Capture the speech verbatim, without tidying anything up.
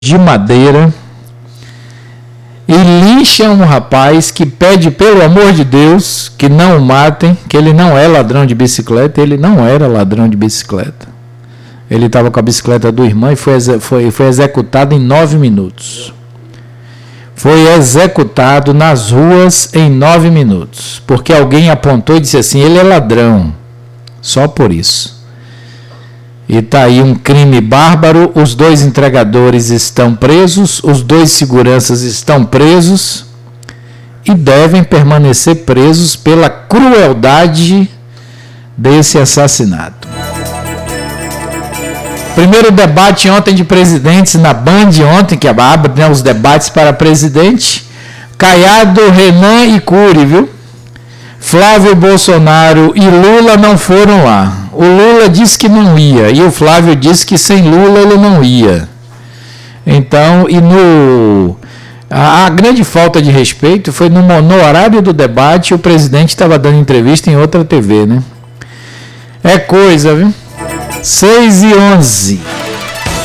de madeira e lincha um rapaz que pede, pelo amor de Deus, que não o matem, que ele não é ladrão de bicicleta. Ele não era ladrão de bicicleta. Ele estava com a bicicleta do irmão e foi, foi, foi executado em nove minutos. Foi executado nas ruas em nove minutos, porque alguém apontou e disse assim, ele é ladrão, só por isso. E está aí um crime bárbaro, os dois entregadores estão presos, os dois seguranças estão presos e devem permanecer presos pela crueldade desse assassinato. Primeiro debate ontem de presidentes na Band, ontem, que abre, né, os debates para presidente. Caiado, Renan e Cury, viu? Flávio Bolsonaro e Lula não foram lá. O Lula disse que não ia e o Flávio disse que sem Lula ele não ia. Então, e no a, a grande falta de respeito foi no, no horário do debate, o presidente estava dando entrevista em outra T V, né? É coisa, viu? seis e onze.